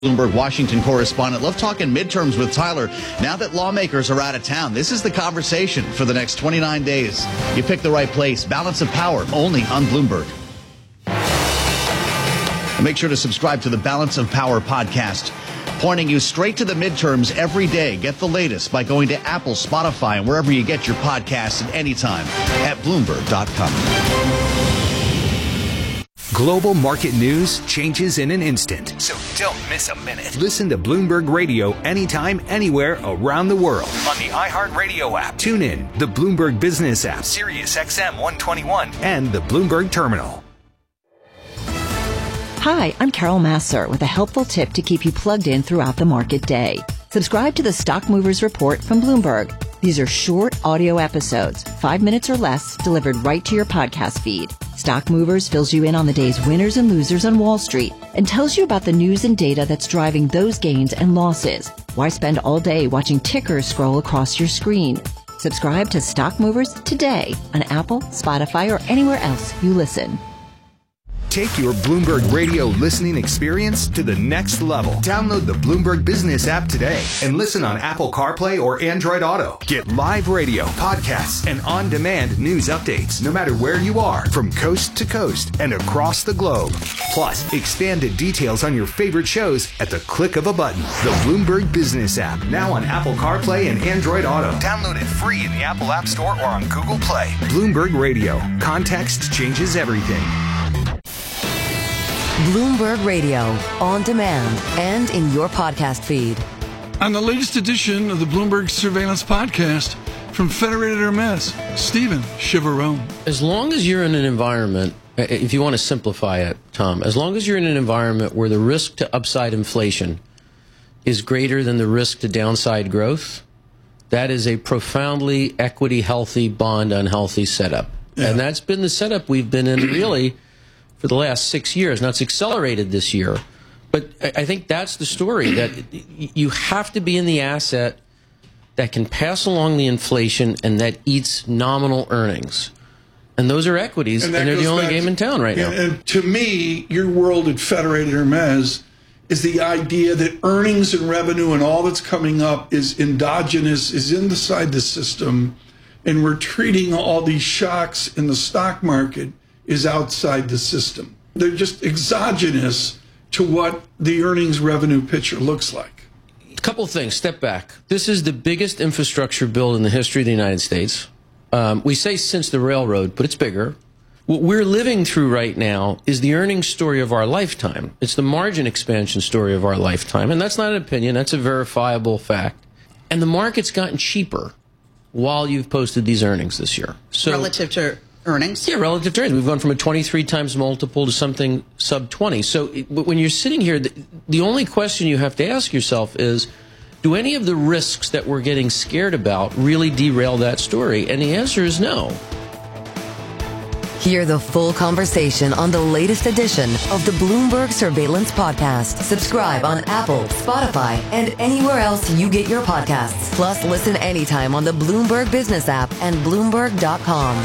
Bloomberg Washington correspondent. Love talking midterms with Tyler. Now that lawmakers are out of town, this is the conversation for the next 29 days. You picked the right place. Balance of Power, only on Bloomberg. And make sure to subscribe to the Balance of Power podcast, pointing you straight to the midterms every day. Get the latest by going to Apple, Spotify, and wherever you get your podcasts at any time at Bloomberg.com. Global market news changes in an instant. So don't miss a minute. Listen to Bloomberg Radio anytime, anywhere around the world on the iHeartRadio app. Tune in, the Bloomberg Business app, Sirius XM 121, and the Bloomberg Terminal. Hi, I'm Carol Masser with a helpful tip to keep you plugged in throughout the market day. Subscribe to the Stock Movers Report from Bloomberg. These are short audio episodes, 5 minutes or less, delivered right to your podcast feed. Stock Movers fills you in on the day's winners and losers on Wall Street and tells you about the news and data that's driving those gains and losses. Why spend all day watching tickers scroll across your screen? Subscribe to Stock Movers today on Apple, Spotify, or anywhere else you listen. Take your Bloomberg Radio listening experience to the next level. Download the Bloomberg Business app today and listen on Apple CarPlay or Android Auto. Get live radio, podcasts, and on-demand news updates no matter where you are, from coast to coast and across the globe. Plus, expanded details on your favorite shows at the click of a button. The Bloomberg Business app, now on Apple CarPlay and Android Auto. Download it free in the Apple App Store or on Google Play. Bloomberg Radio. Context changes everything. Bloomberg Radio, on demand and in your podcast feed. On the latest edition of the Bloomberg Surveillance Podcast from Federated Hermes, Stephen Chivarone. As long as you're in an environment, if you want to simplify it, Tom, as long as you're in an environment where the risk to upside inflation is greater than the risk to downside growth, that is a profoundly equity healthy, bond unhealthy setup. Yeah. And that's been the setup we've been in really for the last 6 years. Now, it's accelerated this year, but I think that's the story, that you have to be in the asset that can pass along the inflation and that eats nominal earnings. And those are equities, and they're the only game in town right now. And to me, your world at Federated Hermes is the idea that earnings and revenue and all that's coming up is endogenous, is inside the system, and we're treating all these shocks in the stock market is outside the system. They're just exogenous to what the earnings revenue picture looks like. A couple of things. Step back. This is the biggest infrastructure bill in the history of the United States. We say since the railroad, but it's bigger. What we're living through right now is the earnings story of our lifetime. It's the margin expansion story of our lifetime. And that's not an opinion. That's a verifiable fact. And the market's gotten cheaper while you've posted these earnings this year. So, relative to earnings? Yeah, relative to earnings. We've gone from a 23 times multiple to something sub 20. So when you're sitting here, the only question you have to ask yourself is, do any of the risks that we're getting scared about really derail that story? And the answer is no. Hear the full conversation on the latest edition of the Bloomberg Surveillance Podcast. Subscribe on Apple, Spotify, and anywhere else you get your podcasts. Plus, listen anytime on the Bloomberg Business app and Bloomberg.com.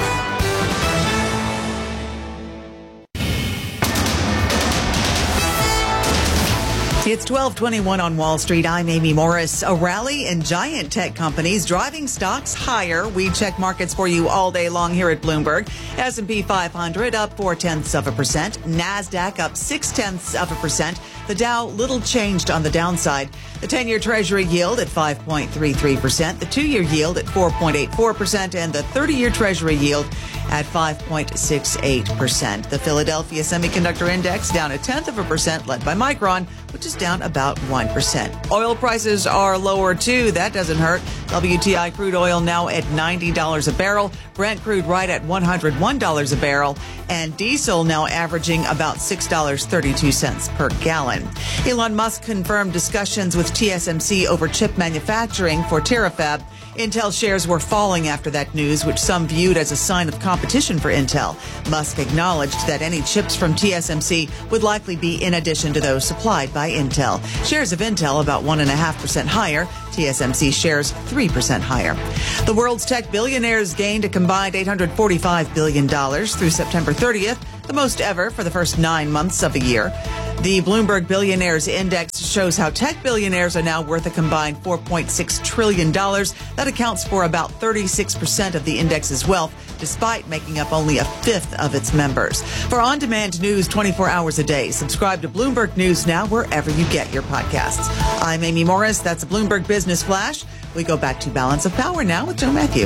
It's 12:21 on Wall Street. I'm Amy Morris. A rally in giant tech companies driving stocks higher. We check markets for you all day long here at Bloomberg. S&P 500 up 0.4%. NASDAQ up 0.6%. The Dow little changed on the downside. The 10-year Treasury yield at 5.33%. The 2-year yield at 4.84%. And the 30-year Treasury yield at 5.68%. The Philadelphia Semiconductor Index down 0.1%, led by Micron, which is down about 1%. Oil prices are lower, too. That doesn't hurt. WTI crude oil now at $90 a barrel. Brent crude right at $101 a barrel. And diesel now averaging about $6.32 per gallon. Elon Musk confirmed discussions with TSMC over chip manufacturing for Terafab. Intel shares were falling after that news, which some viewed as a sign of competition for Intel. Musk acknowledged that any chips from TSMC would likely be in addition to those supplied by Intel. Shares of Intel about 1.5% higher. TSMC shares 3% higher. The world's tech billionaires gained a combined $845 billion through September 30th, the most ever for the first 9 months of the year. The Bloomberg Billionaires Index shows how tech billionaires are now worth a combined $4.6 trillion. That accounts for about 36% of the index's wealth, despite making up only a fifth of its members. For on-demand news 24 hours a day, subscribe to Bloomberg News Now wherever you get your podcasts. I'm Amy Morris. That's a Bloomberg Business Flash. We go back to Balance of Power now with Joe Matthew.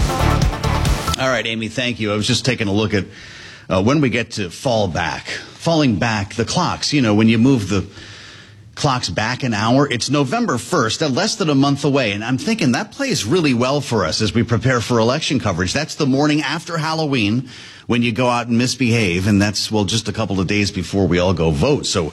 All right, Amy, thank you. I was just taking a look at when we get to falling back the clocks. You know, when you move the clocks back an hour, it's November 1st, less than a month away. And I'm thinking that plays really well for us as we prepare for election coverage. That's the morning after Halloween when you go out and misbehave. And that's, well, just a couple of days before we all go vote. So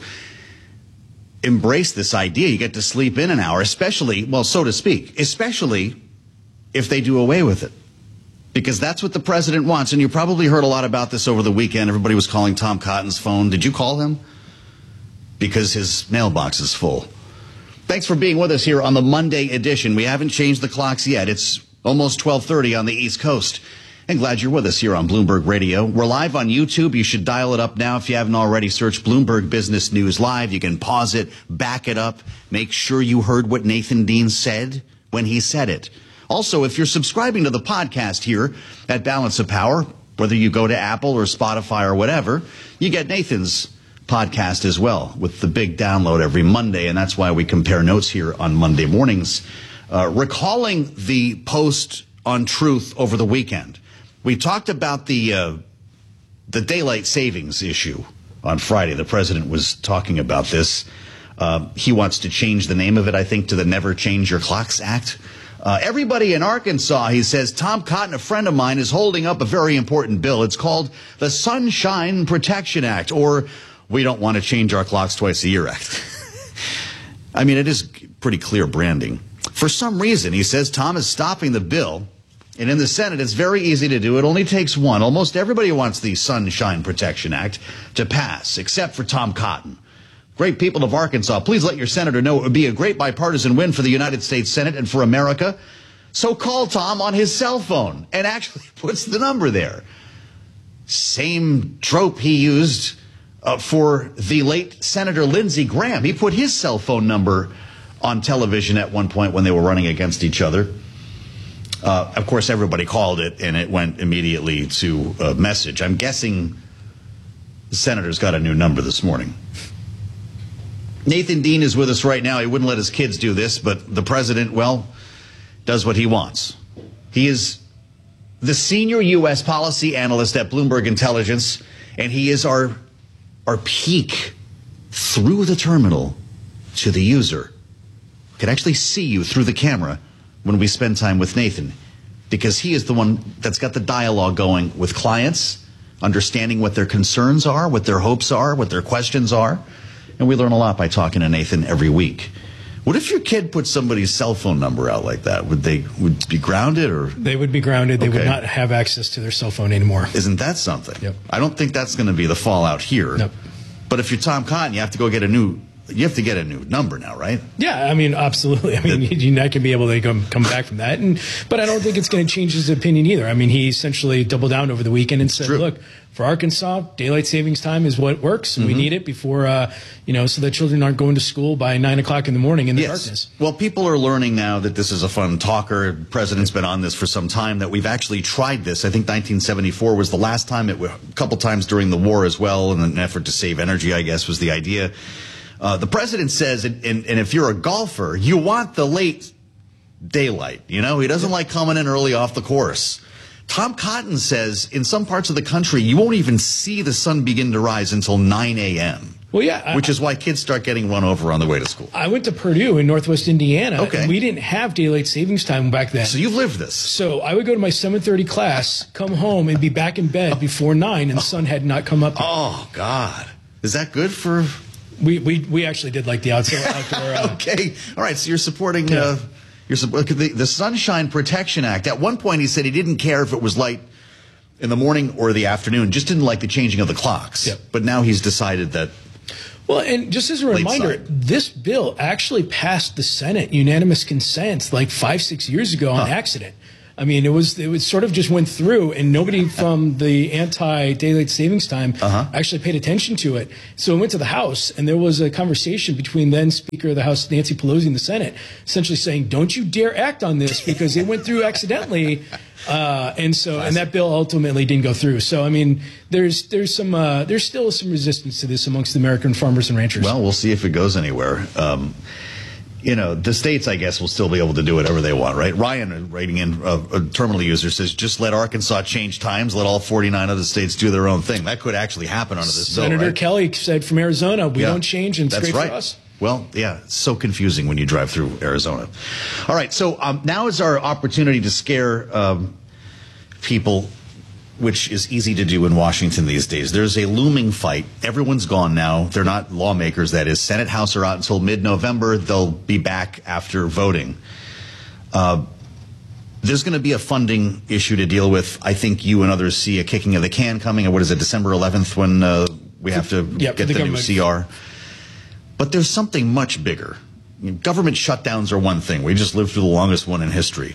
embrace this idea. You get to sleep in an hour, especially, well, so to speak, especially if they do away with it. Because that's what the president wants. And you probably heard a lot about this over the weekend. Everybody was calling Tom Cotton's phone. Did you call him? Because his mailbox is full. Thanks for being with us here on the Monday edition. We haven't changed the clocks yet. It's almost 12:30 on the East Coast. And glad you're with us here on Bloomberg Radio. We're live on YouTube. You should dial it up now. If you haven't already, search Bloomberg Business News Live. You can pause it, back it up, make sure you heard what Nathan Dean said when he said it. Also, if you're subscribing to the podcast here at Balance of Power, whether you go to Apple or Spotify or whatever, you get Nathan's podcast as well with the big download every Monday, and that's why we compare notes here on Monday mornings. Recalling the post on Truth over the weekend, we talked about the daylight savings issue on Friday. The president was talking about this. He wants to change the name of it, I think, to the Never Change Your Clocks Act. Everybody in Arkansas, he says, Tom Cotton, a friend of mine, is holding up a very important bill. It's called the Sunshine Protection Act, or We Don't Want to Change Our Clocks Twice a Year Act. I mean, it is pretty clear branding. For some reason, he says, Tom is stopping the bill. And in the Senate, it's very easy to do. It only takes one. Almost everybody wants the Sunshine Protection Act to pass, except for Tom Cotton. Great people of Arkansas, please let your senator know it would be a great bipartisan win for the United States Senate and for America. So call Tom on his cell phone and actually puts the number there. Same trope he used for the late Senator Lindsey Graham. He put his cell phone number on television at one point when they were running against each other. Of course, everybody called it, and it went immediately to a message. I'm guessing the senator's got a new number this morning. Nathan Dean is with us right now. He wouldn't let his kids do this, but the president, well, does what he wants. He is the senior U.S. policy analyst at Bloomberg Intelligence, and he is our peek through the terminal to the user. Can actually see you through the camera when we spend time with Nathan, because he is the one that's got the dialogue going with clients, understanding what their concerns are, what their hopes are, what their questions are. And we learn a lot by talking to Nathan every week. What if your kid put somebody's cell phone number out like that? Would they be grounded, or? They would be grounded. They would not have access to their cell phone anymore. Isn't that something? Yep. I don't think that's going to be the fallout here. Nope. But if you're Tom Cotton, you have to go get a new number now, right? Yeah, I mean, absolutely. I mean, you're not going to be able to come back from that. But I don't think it's going to change his opinion either. I mean, he essentially doubled down over the weekend and said, look, for Arkansas, daylight savings time is what works, and we need it before, so that children aren't going to school by 9 o'clock in the morning in the darkness. Well, people are learning now that this is a fun talker. The president's been on this for some time, that we've actually tried this. I think 1974 was the last time. A couple times during the war as well, in an effort to save energy, I guess, was the idea. The president says, and if you're a golfer, you want the late daylight. You know, he doesn't like coming in early off the course. Tom Cotton says in some parts of the country, you won't even see the sun begin to rise until 9 a.m. Well, yeah. Which is why kids start getting run over on the way to school. I went to Purdue in Northwest Indiana. Okay. And we didn't have daylight savings time back then. So you've lived this. So I would go to my 7:30 class, come home, and be back in bed before 9, and the sun had not come up yet. Oh, God. Is that good for... We actually did like the outdoor. Okay. All right. So you're supporting the Sunshine Protection Act. At one point, he said he didn't care if it was light in the morning or the afternoon, just didn't like the changing of the clocks. Yep. But now he's decided that. Well, and just as a reminder, this bill actually passed the Senate unanimous consent like 5-6 years ago on accident. I mean, it was sort of just went through, and nobody from the anti-daylight savings time actually paid attention to it. So it went to the House, and there was a conversation between then Speaker of the House Nancy Pelosi and the Senate, essentially saying, "Don't you dare act on this because it went through accidentally." And that bill ultimately didn't go through. So I mean, there's still some resistance to this amongst the American farmers and ranchers. Well, we'll see if it goes anywhere. The states, I guess, will still be able to do whatever they want, right? Ryan, writing in, a terminal user, says, just let Arkansas change times, let all 49 other states do their own thing. That could actually happen under this bill, Senator right? Kelly said from Arizona, we don't change, and it's great for us. Well, yeah, it's so confusing when you drive through Arizona. All right, so now is our opportunity to scare people, which is easy to do in Washington these days. There's a looming fight. Everyone's gone now. They're not lawmakers, that is. Senate, House are out until mid-November. They'll be back after voting. There's going to be a funding issue to deal with. I think you and others see a kicking of the can coming. What is it, December 11th when we have to get the new CR? But there's something much bigger. Government shutdowns are one thing. We just lived through the longest one in history.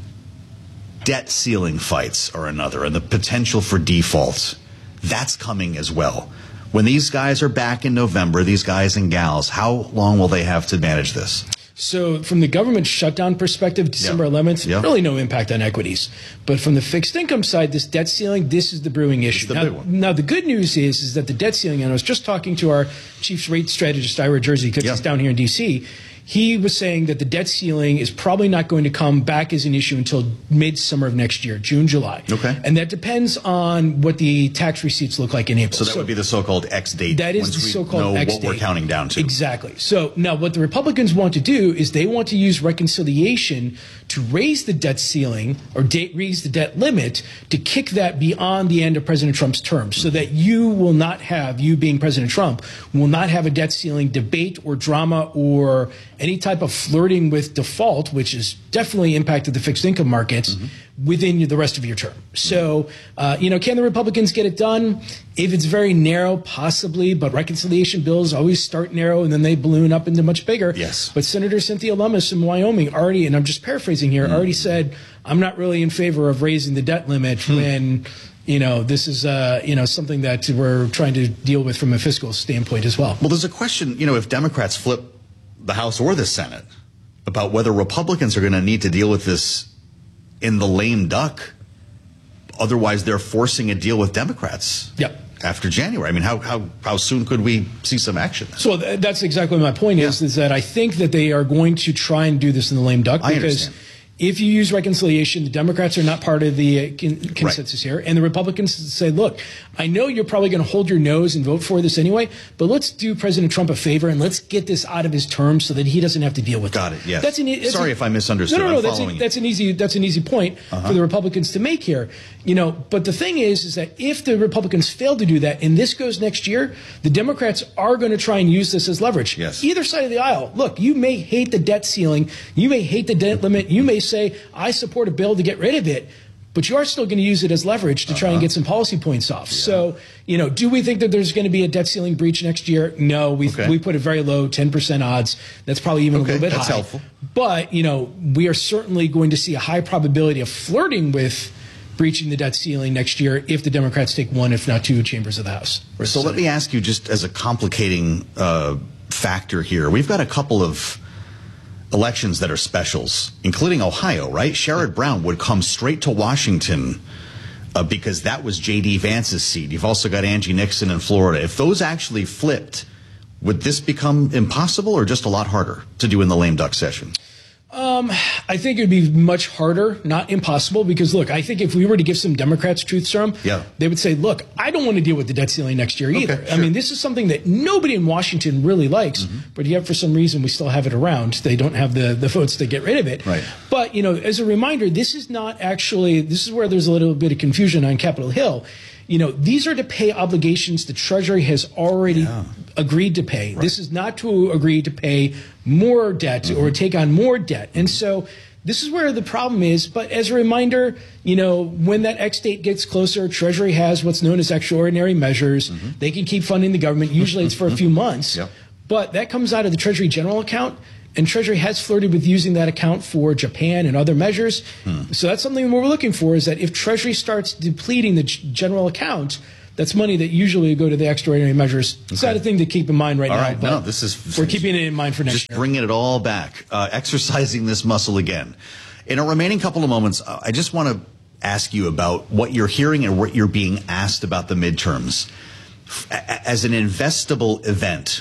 Debt ceiling fights are another, and the potential for defaults, that's coming as well. When these guys are back in November, these guys and gals, how long will they have to manage this? So from the government shutdown perspective, December 11th, really no impact on equities. But from the fixed income side, this debt ceiling, this is the brewing issue. Now, the good news is that the debt ceiling, and I was just talking to our chief rate strategist, Ira Jersey, because he's down here in D.C., he was saying that the debt ceiling is probably not going to come back as an issue until mid-summer of next year, June, July. Okay. And that depends on what the tax receipts look like in April. So that would be the so-called X date. That is the so-called X date. What we're counting down to. Exactly. So now what the Republicans want to do is they want to use reconciliation to raise the debt ceiling or raise the debt limit to kick that beyond the end of President Trump's term so that you will not have, you being President Trump, will not have a debt ceiling debate or drama or any type of flirting with default, which has definitely impacted the fixed income markets within the rest of your term. So, can the Republicans get it done? If it's very narrow, possibly, but reconciliation bills always start narrow and then they balloon up into much bigger. Yes. But Senator Cynthia Lummis in Wyoming already, and I'm just paraphrasing here, already said, I'm not really in favor of raising the debt limit when this is, something that we're trying to deal with from a fiscal standpoint as well. Well, there's a question, if Democrats flip the House or the Senate about whether Republicans are going to need to deal with this in the lame duck. Otherwise, they're forcing a deal with Democrats. Yep. After January. I mean, how soon could we see some action? So that's exactly my point is that I think that they are going to try and do this in the lame duck because if you use reconciliation, the Democrats are not part of the consensus here, and the Republicans say, look, I know you're probably going to hold your nose and vote for this anyway, but let's do President Trump a favor and let's get this out of his term so that he doesn't have to deal with it. Got it, yes. Sorry if I misunderstood. No, that's an easy point for the Republicans to make here. But the thing is that if the Republicans fail to do that and this goes next year, the Democrats are going to try and use this as leverage. Yes. Either side of the aisle. Look, you may hate the debt ceiling, you may hate the debt limit, you may say, I support a bill to get rid of it, but you are still going to use it as leverage to try and get some policy points off. Yeah. So, do we think that there's going to be a debt ceiling breach next year? No, we put it very low, 10% odds. That's probably even a little bit high. That's helpful. But, we are certainly going to see a high probability of flirting with breaching the debt ceiling next year if the Democrats take one, if not two, chambers of the House. So let me ask you, just as a complicating factor here, we've got a couple of elections that are specials, including Ohio, right? Sherrod Brown would come straight to Washington because that was J.D. Vance's seat. You've also got Angie Nixon in Florida. If those actually flipped, would this become impossible or just a lot harder to do in the lame duck session? I think it would be much harder, not impossible, because, look, I think if we were to give some Democrats truth serum, they would say, look, I don't want to deal with the debt ceiling next year either. Okay, sure. I mean, this is something that nobody in Washington really likes, but yet for some reason we still have it around. They don't have the votes to get rid of it. Right. But, as a reminder, this is where there's a little bit of confusion on Capitol Hill. These are to pay obligations the Treasury has already agreed to pay. Right. This is not to agree to pay more debt or take on more debt. And so this is where the problem is. But as a reminder, when that X date gets closer, Treasury has what's known as extraordinary measures. They can keep funding the government. Usually it's for a few months. But that comes out of the Treasury General Account. And Treasury has flirted with using that account for Japan and other measures. So that's something we're looking for, is that if Treasury starts depleting the general account, that's money that usually would go to the extraordinary measures. It's not a thing to keep in mind right now. All right, but no, this is... we're keeping it in mind for next just year. bringing it all back, exercising this muscle again. In a remaining couple of moments, I just want to ask you about what you're hearing and what you're being asked about the midterms. As an investable event,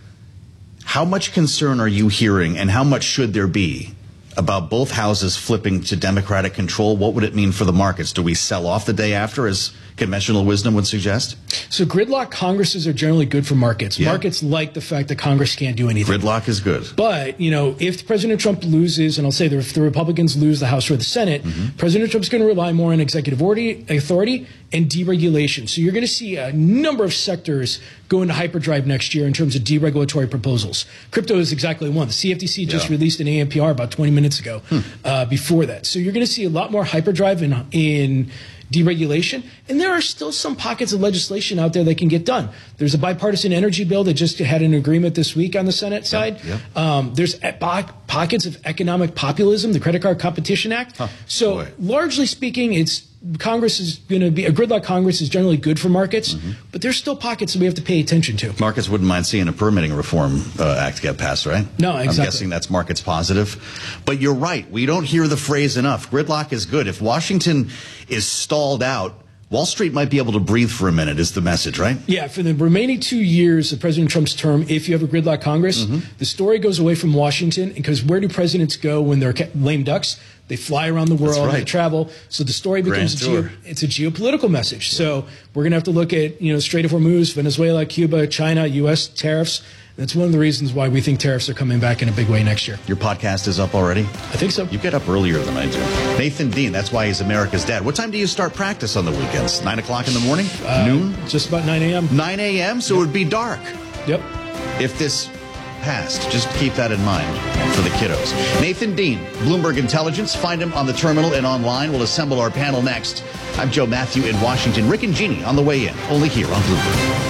how much concern are you hearing, and how much should there be about both houses flipping to Democratic control? What would it mean for the markets? Do we sell off the day after, as conventional wisdom would suggest? So gridlock Congresses are generally good for markets. Yeah. Markets like the fact that Congress can't do anything. Gridlock is good. But, if President Trump loses, and I'll say if the Republicans lose the House or the Senate, President Trump's going to rely more on executive authority and deregulation. So you're going to see a number of sectors go into hyperdrive next year in terms of deregulatory proposals. Crypto is exactly one. The CFTC just released an ANPR about 20 minutes ago before that. So you're going to see a lot more hyperdrive in deregulation, and there are still some pockets of legislation out there that can get done. There's a bipartisan energy bill that just had an agreement this week on the Senate side. There's pockets of economic populism, the Credit Card Competition Act. Largely speaking, Congress is going to be a gridlock. Congress is generally good for markets, but there's still pockets that we have to pay attention to. Markets wouldn't mind seeing a permitting reform act get passed, right? No, exactly. I'm guessing that's markets positive. But you're right. We don't hear the phrase enough. Gridlock is good. If Washington is stalled out, Wall Street might be able to breathe for a minute, is the message, right? Yeah, for the remaining 2 years of President Trump's term, if you have a gridlock Congress, the story goes away from Washington, because where do presidents go when they're lame ducks? They fly around the world, they travel. So the story becomes it's a geopolitical message. So we're going to have to look at, Strait of Hormuz, Venezuela, Cuba, China, U.S. tariffs. That's one of the reasons why we think tariffs are coming back in a big way next year. Your podcast is up already? I think so. You get up earlier than I do. Nathan Dean, that's why he's America's dad. What time do you start practice on the weekends? 9 o'clock in the morning? Noon? Just about 9 a.m. 9 a.m.? So it would be dark. Yep. If this passed, just keep that in mind for the kiddos. Nathan Dean, Bloomberg Intelligence. Find him on the terminal and online. We'll assemble our panel next. I'm Joe Matthew in Washington. Rick and Jeannie on the way in, only here on Bloomberg.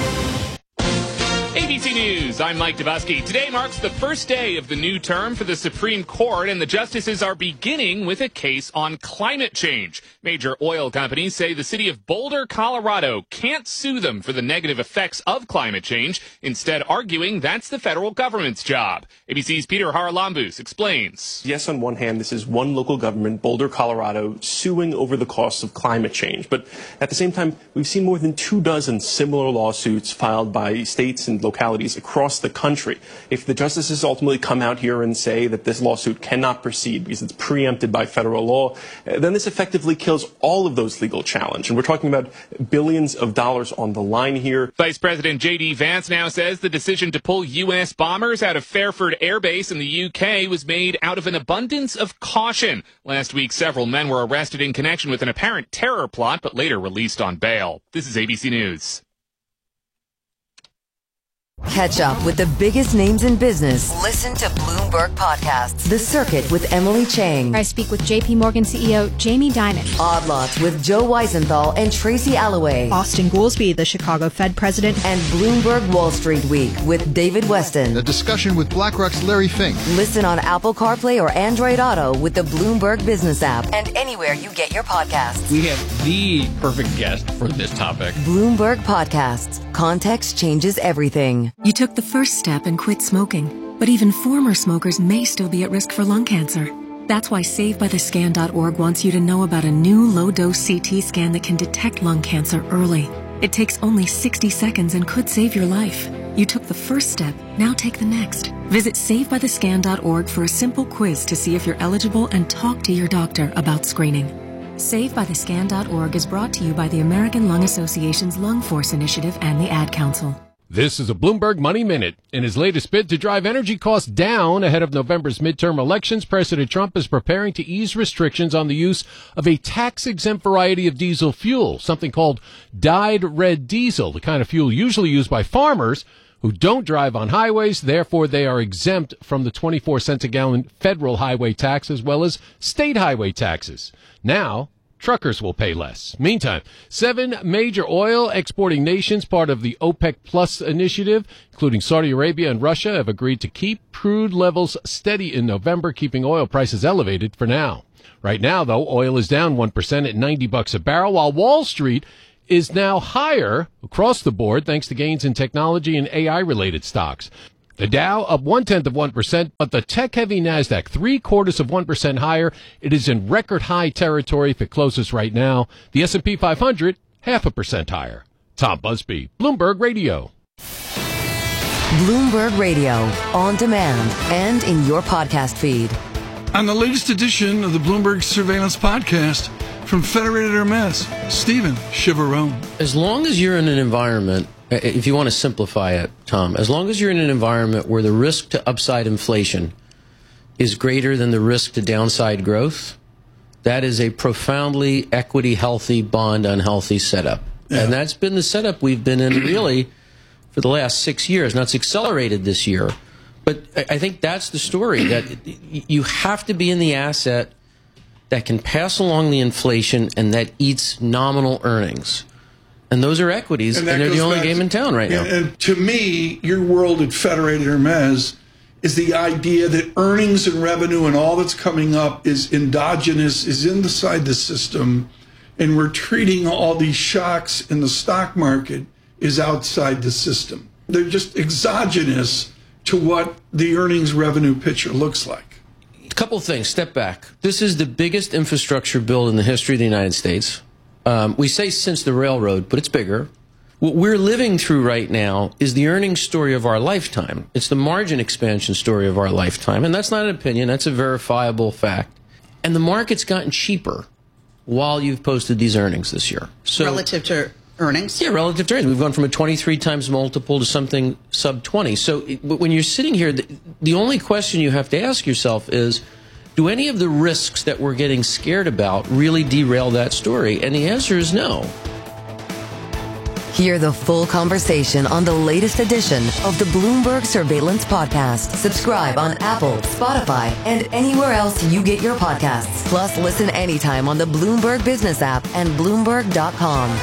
ABC News, I'm Mike Dubusky. Today marks the first day of the new term for the Supreme Court, and the justices are beginning with a case on climate change. Major oil companies say the city of Boulder, Colorado can't sue them for the negative effects of climate change, instead arguing that's the federal government's job. ABC's Peter Haralambous explains. Yes, on one hand, this is one local government, Boulder, Colorado, suing over the costs of climate change. But at the same time, we've seen more than 24 similar lawsuits filed by states and localities across the country. If the justices ultimately come out here and say that this lawsuit cannot proceed because it's preempted by federal law, then this effectively kills all of those legal challenges. And we're talking about billions of dollars on the line here. Vice President J.D. Vance now says the decision to pull U.S. bombers out of Fairford Air Base in the U.K. was made out of an abundance of caution. Last week, several men were arrested in connection with an apparent terror plot, but later released on bail. This is ABC News. Catch up with the biggest names in business. Listen to Bloomberg Podcasts. The Circuit with Emily Chang. I speak with JP Morgan CEO Jamie Dimon. Odd Lots with Joe Weisenthal and Tracy Alloway. Austin Goolsbee, the Chicago Fed president. And Bloomberg Wall Street Week with David Weston. A discussion with BlackRock's Larry Fink. Listen on Apple CarPlay or Android Auto with the Bloomberg Business app and anywhere you get your podcasts. We have the perfect guest for this topic. Bloomberg Podcasts. Context changes everything. You took the first step and quit smoking, but even former smokers may still be at risk for lung cancer. That's why SaveByTheScan.org wants you to know about a new low-dose CT scan that can detect lung cancer early. It takes only 60 seconds and could save your life. You took the first step, now take the next. Visit SaveByTheScan.org for a simple quiz to see if you're eligible and talk to your doctor about screening. SaveByTheScan.org is brought to you by the American Lung Association's Lung Force Initiative and the Ad Council. This is a Bloomberg Money Minute. In his latest bid to drive energy costs down ahead of November's midterm elections, President Trump is preparing to ease restrictions on the use of a tax-exempt variety of diesel fuel, something called dyed red diesel, the kind of fuel usually used by farmers who don't drive on highways. Therefore, they are exempt from the 24 cents a gallon federal highway tax as well as state highway taxes. Now, truckers will pay less. Meantime, 7 major oil exporting nations, part of the OPEC Plus initiative, including Saudi Arabia and Russia, have agreed to keep crude levels steady in November, keeping oil prices elevated for now. Right now, though, oil is down 1% at $90 a barrel, while Wall Street is now higher across the board thanks to gains in technology and AI-related stocks. The Dow up 0.1%, but the tech-heavy NASDAQ 0.75% higher. It is in record-high territory if it closes right now. The S&P 500, 0.5% higher. Tom Busby, Bloomberg Radio. Bloomberg Radio, on demand and in your podcast feed. On the latest edition of the Bloomberg Surveillance Podcast, from Federated Hermes, Stephen Chivarone. As long as you're in an environment, if you want to simplify it, Tom, as long as you're in an environment where the risk to upside inflation is greater than the risk to downside growth, that is a profoundly equity healthy, bond unhealthy setup. Yeah. And that's been the setup we've been in really for the last 6 years. Now, it's accelerated this year. But I think that's the story, that you have to be in the asset that can pass along the inflation and that eats nominal earnings. And those are equities, and they're the only game in town right now. And to me, your world at Federated Hermes is the idea that earnings and revenue and all that's coming up is endogenous, is inside the system, and we're treating all these shocks in the stock market is outside the system. They're just exogenous to what the earnings revenue picture looks like. A couple of things. Step back. This is the biggest infrastructure bill in the history of the United States. We say since the railroad, but it's bigger. What we're living through right now is the earnings story of our lifetime. It's the margin expansion story of our lifetime. And that's not an opinion. That's a verifiable fact. And the market's gotten cheaper while you've posted these earnings this year. So, relative to earnings? Yeah, relative to earnings. We've gone from a 23 times multiple to something sub 20. So when you're sitting here, the only question you have to ask yourself is, do any of the risks that we're getting scared about really derail that story? And the answer is no. Hear the full conversation on the latest edition of the Bloomberg Surveillance Podcast. Subscribe on Apple, Spotify, and anywhere else you get your podcasts. Plus, listen anytime on the Bloomberg Business app and Bloomberg.com.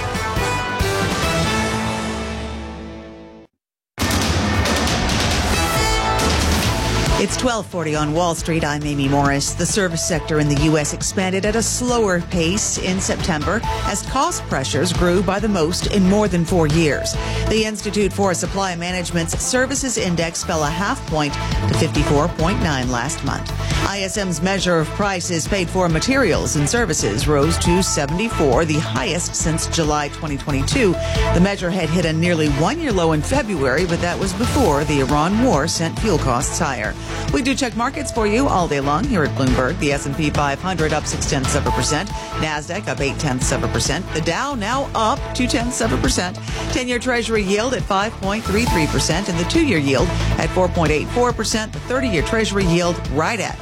It's 12:40 on Wall Street. I'm Amy Morris. The service sector in the U.S. expanded at a slower pace in September as cost pressures grew by the most in more than 4 years. The Institute for Supply Management's Services Index fell a half point to 54.9 last month. ISM's measure of prices paid for materials and services rose to 74, the highest since July 2022. The measure had hit a nearly one-year low in February, but that was before the Iran war sent fuel costs higher. We do check markets for you all day long here at Bloomberg. The S&P 500 up 0.6%. NASDAQ up 0.8%. The Dow now up 0.2%. 10-year Treasury yield at 5.33% and the 2-year yield at 4.84%. The 30-year Treasury yield right at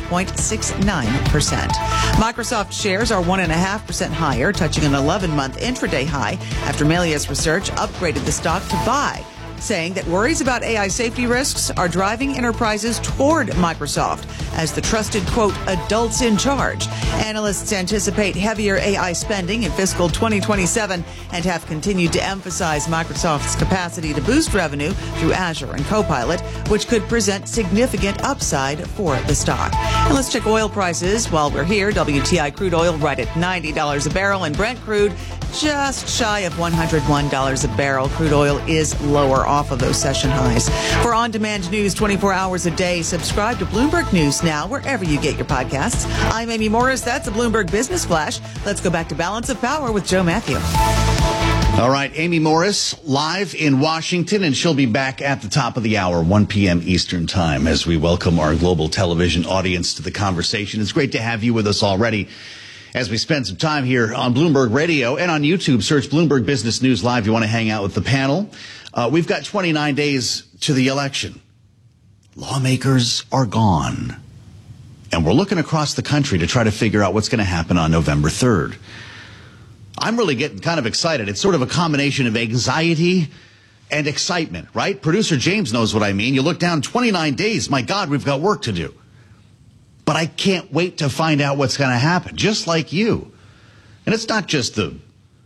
5.69%. Microsoft shares are 1.5% higher, touching an 11-month intraday high after Melius Research upgraded the stock to buy, saying that worries about AI safety risks are driving enterprises toward Microsoft as the trusted, quote, adults in charge. Analysts anticipate heavier AI spending in fiscal 2027 and have continued to emphasize Microsoft's capacity to boost revenue through Azure and Copilot, which could present significant upside for the stock. And let's check oil prices while we're here. WTI crude oil right at $90 a barrel and Brent crude just shy of $101 a barrel. Crude oil is lower off of those session highs. For on-demand news 24 hours a day, subscribe to Bloomberg News now wherever you get your podcasts. I'm Amy Morris. That's a Bloomberg Business Flash. Let's go back to Balance of Power with Joe Matthew. All right, Amy Morris live in Washington, and she'll be back at the top of the hour, 1 p.m. Eastern Time, as we welcome our global television audience to the conversation. It's great to have you with us already as we spend some time here on Bloomberg Radio and on YouTube. Search Bloomberg Business News Live. You want to hang out with the panel. We've got 29 days to the election. Lawmakers are gone. And we're looking across the country to try to figure out what's going to happen on November 3rd. I'm really getting kind of excited. It's sort of a combination of anxiety and excitement, right? Producer James knows what I mean. You look down 29 days. My God, we've got work to do. But I can't wait to find out what's going to happen, just like you. And it's not just the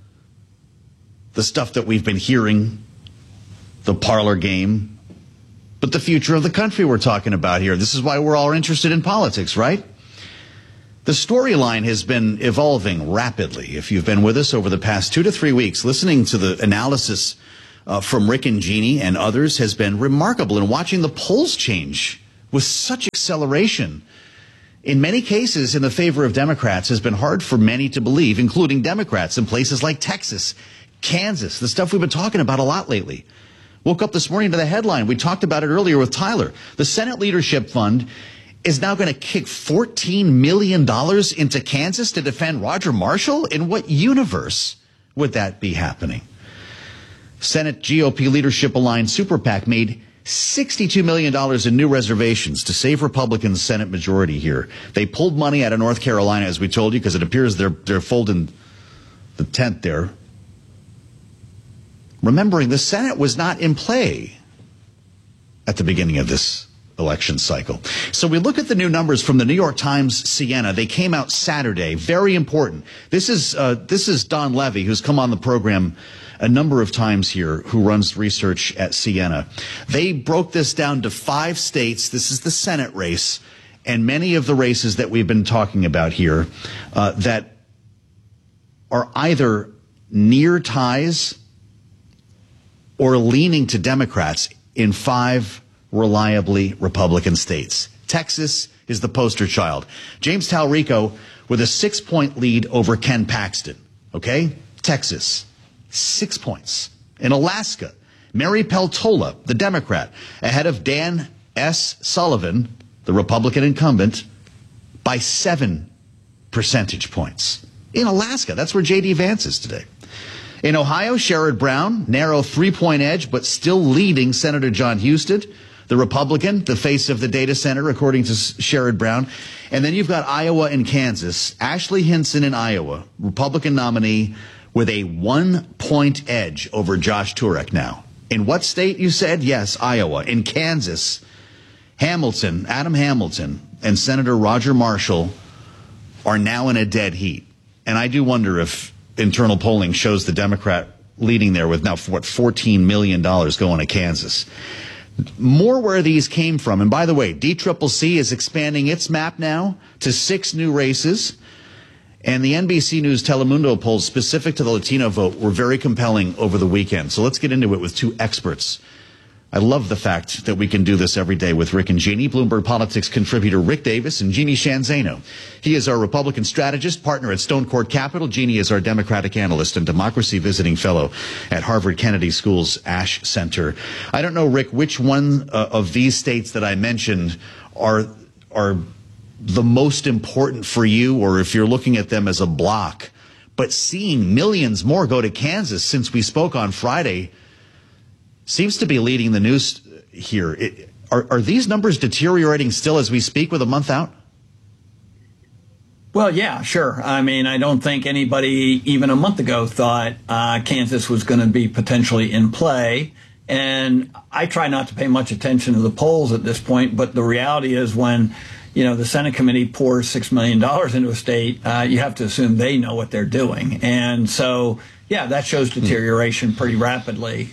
stuff that we've been hearing, the parlor game, but the future of the country we're talking about here. This is why we're all interested in politics, right? The storyline has been evolving rapidly. If you've been with us over the past 2 to 3 weeks, listening to the analysis from Rick and Jeannie and others has been remarkable, and watching the polls change with such acceleration, in many cases in the favor of Democrats, has been hard for many to believe, including Democrats in places like Texas, Kansas, the stuff we've been talking about a lot lately. Woke up this morning to the headline. We talked about it earlier with Tyler. The Senate Leadership Fund is now going to kick $14 million into Kansas to defend Roger Marshall? In what universe would that be happening? Senate GOP Leadership Aligned Super PAC made $62 million in new reservations to save Republicans' Senate majority here. They pulled money out of North Carolina, as we told you, because it appears they're folding the tent there. Remembering the Senate was not in play at the beginning of this election cycle. So we look at the new numbers from the New York Times Siena. They came out Saturday. Very important. This is Don Levy, who's come on the program a number of times here, who runs research at Siena. They broke this down to 5 states. This is the Senate race, and many of the races that we've been talking about here that are either near ties or leaning to Democrats in 5 reliably Republican states. Texas is the poster child. James Talrico with a 6-point lead over Ken Paxton. Okay? Texas, 6 points. In Alaska, Mary Peltola, the Democrat, ahead of Dan S. Sullivan, the Republican incumbent, by 7 percentage points. In Alaska, that's where J.D. Vance is today. In Ohio, Sherrod Brown, narrow 3-point edge, but still leading Senator John Husted, the Republican, the face of the data center, according to Sherrod Brown. And then you've got Iowa and Kansas. Ashley Hinson in Iowa, Republican nominee, with a 1-point edge over Josh Turek now. In what state, you said? Yes, Iowa. In Kansas, Adam Hamilton, and Senator Roger Marshall are now in a dead heat. And I do wonder if internal polling shows the Democrat leading there with now, $14 million going to Kansas. More where these came from. And by the way, DCCC is expanding its map now to 6 new races. And the NBC News Telemundo polls specific to the Latino vote were very compelling over the weekend. So let's get into it with 2 experts. I love the fact that we can do this every day with Rick and Jeannie. Bloomberg Politics contributor Rick Davis and Jeannie Shanzano. He is our Republican strategist, partner at Stone Court Capital. Jeannie is our Democratic analyst and democracy visiting fellow at Harvard Kennedy School's Ash Center. I don't know, Rick, which one of these states that I mentioned are the most important for you, or if you're looking at them as a block. But seeing millions more go to Kansas since we spoke on Friday seems to be leading the news here. Are these numbers deteriorating still as we speak with a month out? Well, yeah, sure. I mean, I don't think anybody even a month ago thought Kansas was going to be potentially in play. And I try not to pay much attention to the polls at this point, but the reality is when the Senate committee pours $6 million into a state, you have to assume they know what they're doing. And so, yeah, that shows deterioration pretty rapidly.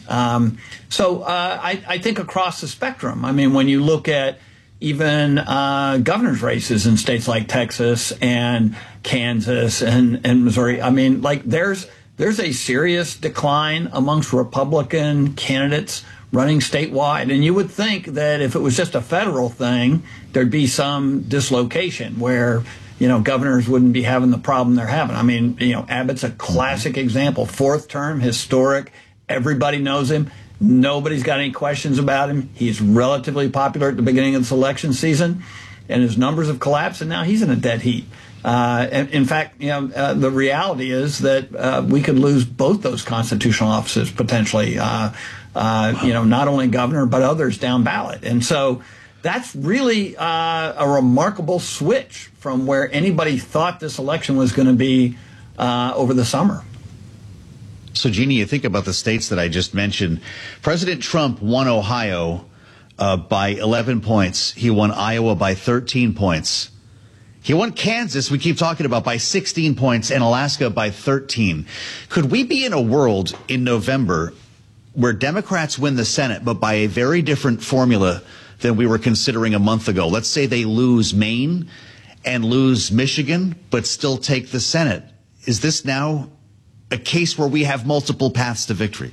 I think across the spectrum, I mean, when you look at even governor's races in states like Texas and Kansas and Missouri, I mean, like there's a serious decline amongst Republican candidates running statewide. And you would think that if it was just a federal thing, there'd be some dislocation where, governors wouldn't be having the problem they're having. I mean, Abbott's a classic example. 4th term, historic. Everybody knows him. Nobody's got any questions about him. He's relatively popular at the beginning of this election season, and his numbers have collapsed, and now he's in a dead heat. In fact, the reality is that we could lose both those constitutional offices potentially, not only governor, but others down ballot. And so that's really a remarkable switch from where anybody thought this election was going to be over the summer. So, Jeannie, you think about the states that I just mentioned. President Trump won Ohio by 11 points. He won Iowa by 13 points. He won Kansas, we keep talking about, by 16 points, and Alaska by 13. Could we be in a world in November where Democrats win the Senate, but by a very different formula than we were considering a month ago? Let's say they lose Maine and lose Michigan, but still take the Senate. Is this now a case where we have multiple paths to victory?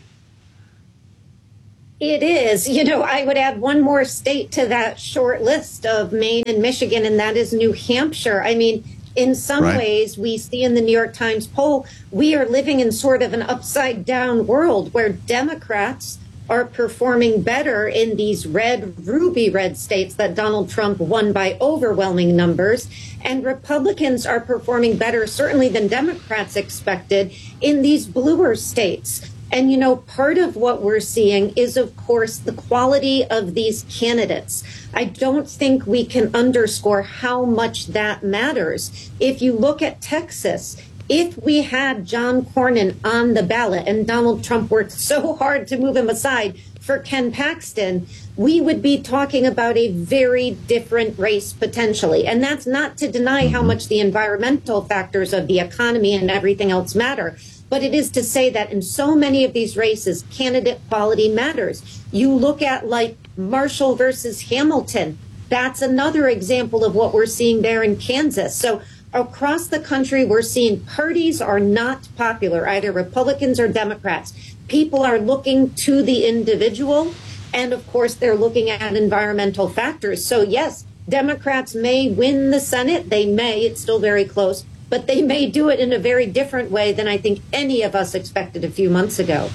It is. You know, I would add one more state to that short list of Maine and Michigan, and that is New Hampshire. I mean, in some ways, we see in the New York Times poll, we are living in sort of an upside down world where Democrats are performing better in these red, ruby red states that Donald Trump won by overwhelming numbers. And Republicans are performing better, certainly than Democrats expected, in these bluer states. And, you know, part of what we're seeing is, of course, the quality of these candidates. I don't think we can underscore how much that matters. If you look at Texas, if we had John Cornyn on the ballot and Donald Trump worked so hard to move him aside for Ken Paxton, we would be talking about a very different race potentially. And that's not to deny how much the environmental factors of the economy and everything else matter. But it is to say that in so many of these races, candidate quality matters. You look at like Marshall versus Hamilton. That's another example of what we're seeing there in Kansas. So across the country, we're seeing parties are not popular, either Republicans or Democrats. People are looking to the individual. And of course, they're looking at environmental factors. So yes, Democrats may win the Senate. They may. It's still very close. But they may do it in a very different way than I think any of us expected a few months ago.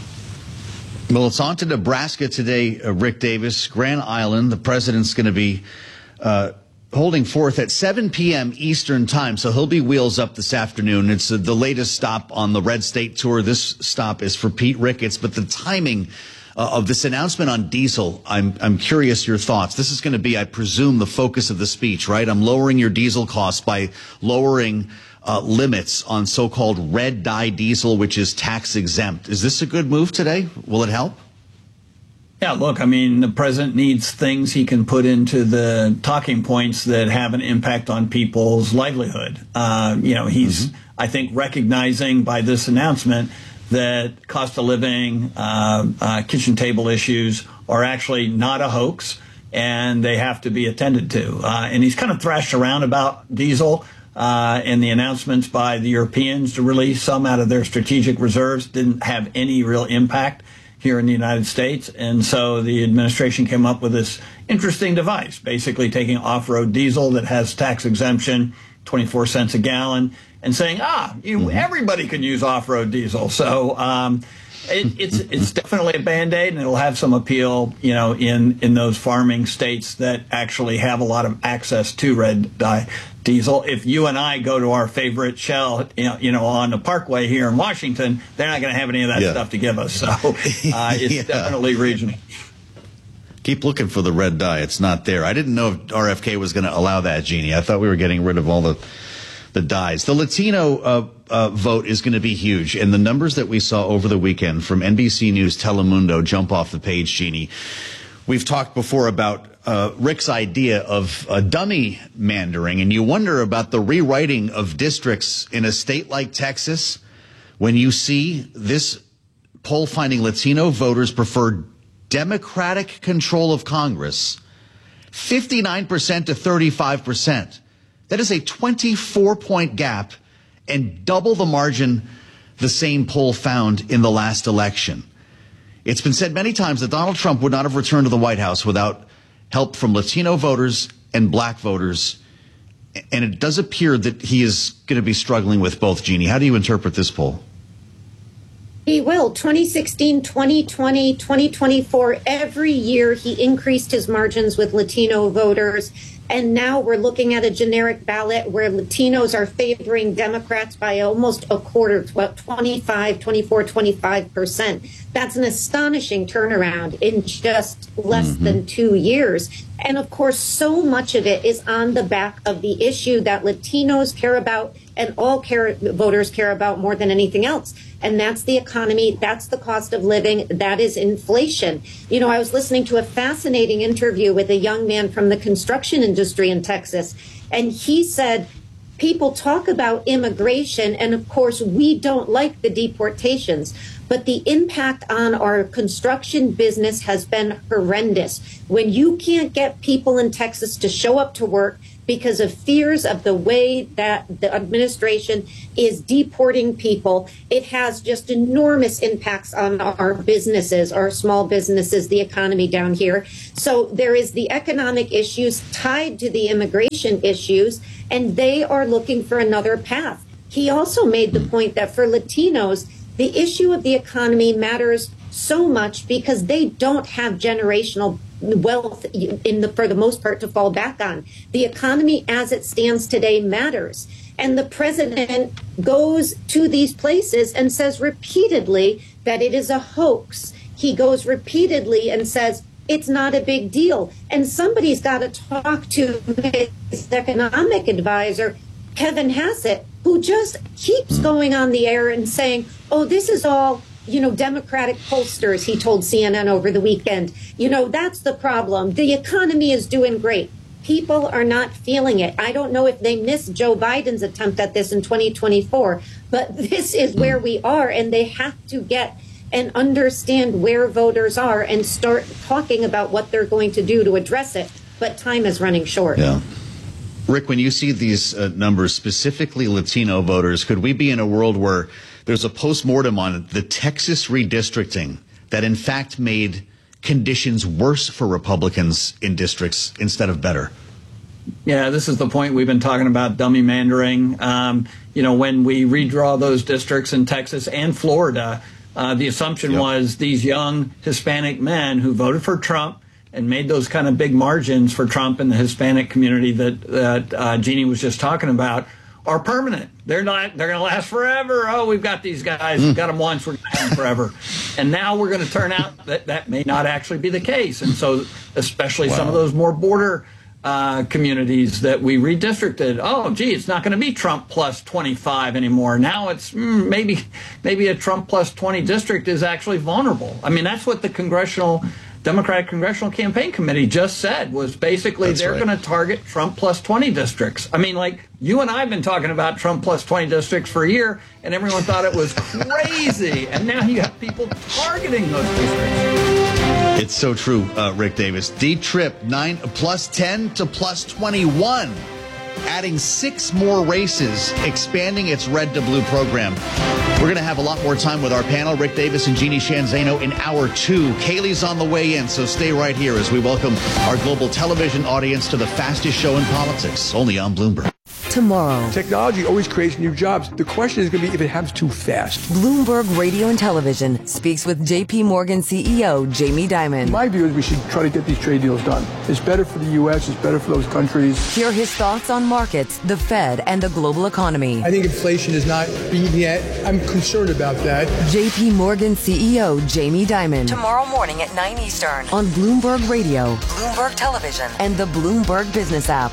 Well, it's on to Nebraska today, Rick Davis. Grand Island, the president's going to be holding forth at 7 p.m. Eastern time, so he'll be wheels up this afternoon. It's the latest stop on the Red State Tour. This stop is for Pete Ricketts, but the timing of this announcement on diesel, I'm curious your thoughts. This is going to be, I presume, the focus of the speech, right? I'm lowering your diesel costs by lowering limits on so-called red dye diesel, which is tax exempt. Is this a good move today? Will it help? Yeah, look, I mean, the president needs things he can put into the talking points that have an impact on people's livelihood. You know, he's, I think, recognizing by this announcement that cost of living, kitchen table issues are actually not a hoax, and they have to be attended to. And he's kind of thrashed around about diesel. And the announcements by the Europeans to release some out of their strategic reserves didn't have any real impact here in the United States. And so the administration came up with this interesting device, basically taking off-road diesel that has tax exemption, 24 cents a gallon, and saying, everybody can use off-road diesel. So it's definitely a Band-Aid, and it'll have some appeal, you know, in those farming states that actually have a lot of access to red dye diesel. If you and I go to our favorite Shell, you know, on the Parkway here in Washington, they're not going to have any of that stuff to give us. So it's definitely regional. Keep looking for the red dye. It's not there. I didn't know if RFK was going to allow that, Jeannie. I thought we were getting rid of all the dyes. The Latino vote is going to be huge, and the numbers that we saw over the weekend from NBC News Telemundo jump off the page, Jeannie. We've talked before about Rick's idea of dummy mandering, and you wonder about the rewriting of districts in a state like Texas when you see this poll finding Latino voters prefer Democratic control of Congress, 59% to 35%. That is a 24-point gap and double the margin the same poll found in the last election. It's been said many times that Donald Trump would not have returned to the White House without help from Latino voters and black voters. And it does appear that he is going to be struggling with both, Jeannie. How do you interpret this poll? He will. 2016, 2020, 2024, every year he increased his margins with Latino voters. And now we're looking at a generic ballot where Latinos are favoring Democrats by almost a quarter, 25, 24, 25%. That's an astonishing turnaround in just less than 2 years. And of course, so much of it is on the back of the issue that Latinos care about and all voters care about more than anything else. And that's the economy. That's the cost of living. That is inflation. You know, I was listening to a fascinating interview with a young man from the construction industry in Texas, and he said people talk about immigration, and of course, we don't like the deportations, but the impact on our construction business has been horrendous. When you can't get people in Texas to show up to work because of fears of the way that the administration is deporting people, it has just enormous impacts on our businesses, our small businesses, the economy down here. So there is the economic issues tied to the immigration issues, and they are looking for another path. He also made the point that for Latinos, the issue of the economy matters so much because they don't have generational wealth for the most part to fall back on. The economy as it stands today matters. And the president goes to these places and says repeatedly that it is a hoax. He goes repeatedly and says it's not a big deal. And somebody's got to talk to his economic advisor, Kevin Hassett, who just keeps going on the air and saying, oh, this is all, Democratic pollsters, he told CNN over the weekend. That's the problem. The economy is doing great. People are not feeling it. I don't know if they missed Joe Biden's attempt at this in 2024, but this is where we are, and they have to get and understand where voters are and start talking about what they're going to do to address it. But time is running short. Yeah. Rick, when you see these numbers, specifically Latino voters, could we be in a world where there's a postmortem on the Texas redistricting that in fact made conditions worse for Republicans in districts instead of better? Yeah, this is the point we've been talking about, dummy mandering. When we redraw those districts in Texas and Florida, the assumption was these young Hispanic men who voted for Trump and made those kind of big margins for Trump in the Hispanic community that Jeannie was just talking about are permanent. They're going to last forever. Oh, we've got these guys. We've got them once. We're going to have them forever. And now we're going to turn out that may not actually be the case. And so especially some of those more border communities that we redistricted. Oh, gee, it's not going to be Trump plus 25 anymore. Now it's maybe a Trump plus 20 district is actually vulnerable. I mean, that's what the Democratic Congressional Campaign Committee just said, was basically they're going to target Trump plus 20 districts. I mean, like, you and I have been talking about Trump plus 20 districts for a year, and everyone thought it was crazy. And now you have people targeting those districts. It's so true, Rick Davis. D-Trip, 9 plus 10 to plus 21. Adding 6 more races, expanding its red to blue program. We're going to have a lot more time with our panel, Rick Davis and Jeannie Sheehan Zaino, in hour 2. Kaylee's on the way in, so stay right here as we welcome our global television audience to the fastest show in politics, only on Bloomberg. Tomorrow. Technology always creates new jobs. The question is going to be if it happens too fast. Bloomberg Radio and Television speaks with JP Morgan CEO Jamie Dimon. My view is we should try to get these trade deals done. It's better for the U.S. It's better for those countries. Hear his thoughts on markets, the Fed, and the global economy. I think inflation is not beaten yet. I'm concerned about that. JP Morgan CEO Jamie Dimon. Tomorrow morning at 9 Eastern on Bloomberg Radio, Bloomberg Television, and the Bloomberg Business app.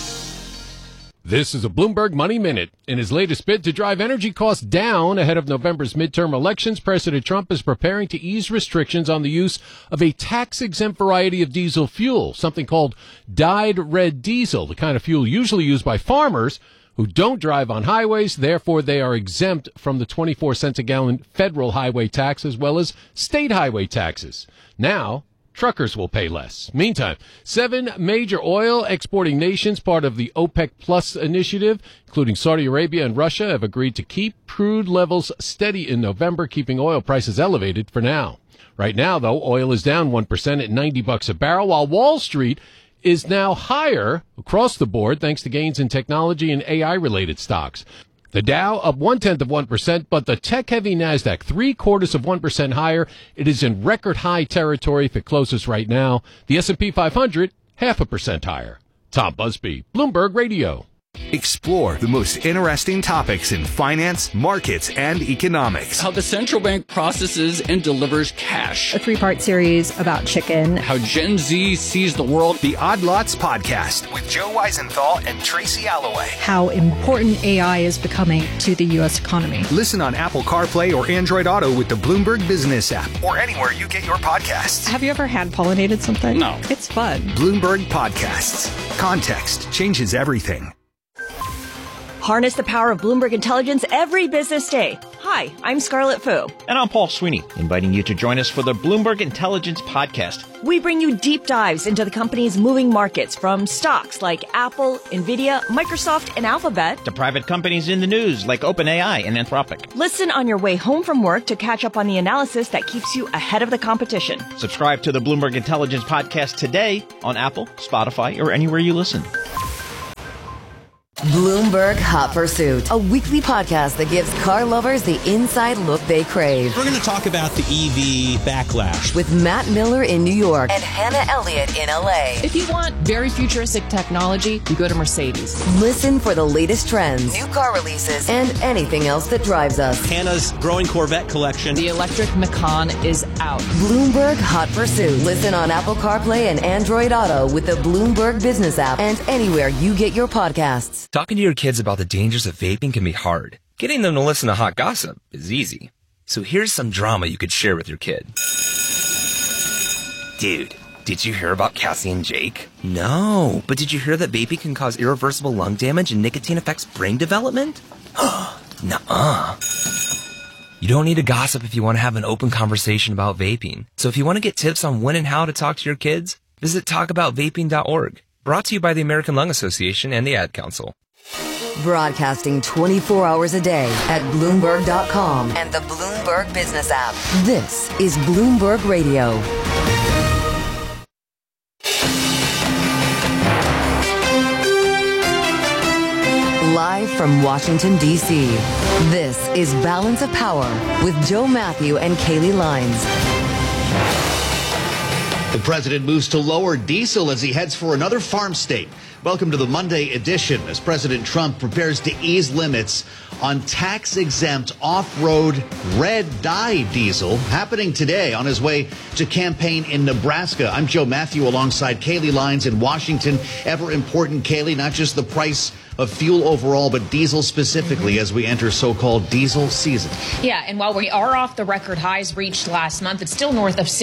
This is a Bloomberg Money Minute. In his latest bid to drive energy costs down ahead of November's midterm elections, President Trump is preparing to ease restrictions on the use of a tax-exempt variety of diesel fuel, something called dyed red diesel, the kind of fuel usually used by farmers who don't drive on highways. Therefore, they are exempt from the 24 cents a gallon federal highway tax as well as state highway taxes. Now, truckers will pay less. Meantime, 7 major oil exporting nations, part of the OPEC Plus initiative, including Saudi Arabia and Russia, have agreed to keep crude levels steady in November, keeping oil prices elevated for now. Right now, though, oil is down 1% at $90 a barrel, while Wall Street is now higher across the board thanks to gains in technology and AI-related stocks. The Dow up 0.1%, but the tech-heavy NASDAQ 0.75% higher. It is in record-high territory if it closes right now. The S&P 500, 0.5% higher. Tom Busby, Bloomberg Radio. Explore the most interesting topics in finance, markets, and economics. How the central bank processes and delivers cash. A 3-part series about chicken. How Gen Z sees the world. The Odd Lots Podcast with Joe Weisenthal and Tracy Alloway. How important AI is becoming to the U.S. economy. Listen on Apple CarPlay or Android Auto with the Bloomberg Business app or anywhere you get your podcasts. Have you ever hand-pollinated something? No. It's fun. Bloomberg Podcasts. Context changes everything. Harness the power of Bloomberg Intelligence every business day. Hi, I'm Scarlett Fu. And I'm Paul Sweeney, inviting you to join us for the Bloomberg Intelligence Podcast. We bring you deep dives into the company's moving markets, from stocks like Apple, Nvidia, Microsoft, and Alphabet, to private companies in the news like OpenAI and Anthropic. Listen on your way home from work to catch up on the analysis that keeps you ahead of the competition. Subscribe to the Bloomberg Intelligence Podcast today on Apple, Spotify, or anywhere you listen. Bloomberg Hot Pursuit, a weekly podcast that gives car lovers the inside look they crave. We're going to talk about the EV backlash with Matt Miller in New York and Hannah Elliott in LA. If you want very futuristic technology, you go to Mercedes. Listen for the latest trends, new car releases, and anything else that drives us. Hannah's growing Corvette collection. The electric Macan is out. Bloomberg Hot Pursuit. Listen on Apple CarPlay and Android Auto with the Bloomberg Business app and anywhere you get your podcasts. Talking to your kids about the dangers of vaping can be hard. Getting them to listen to hot gossip is easy. So here's some drama you could share with your kid. Dude, did you hear about Cassie and Jake? No, but did you hear that vaping can cause irreversible lung damage and nicotine affects brain development? Nuh-uh. You don't need to gossip if you want to have an open conversation about vaping. So if you want to get tips on when and how to talk to your kids, visit talkaboutvaping.org. Brought to you by the American Lung Association and the Ad Council. Broadcasting 24 hours a day at Bloomberg.com and the Bloomberg Business app. This is Bloomberg Radio. Live from Washington, D.C., this is Balance of Power with Joe Matthew and Kaylee Lines. The president moves to lower diesel as he heads for another farm state. Welcome to the Monday edition as President Trump prepares to ease limits on tax-exempt off-road red dye diesel, happening today on his way to campaign in Nebraska. I'm Joe Matthew alongside Kaylee Lines in Washington. Ever important, Kaylee, not just the price of fuel overall, but diesel specifically as we enter so-called diesel season. Yeah, and while we are off the record highs reached last month, it's still north of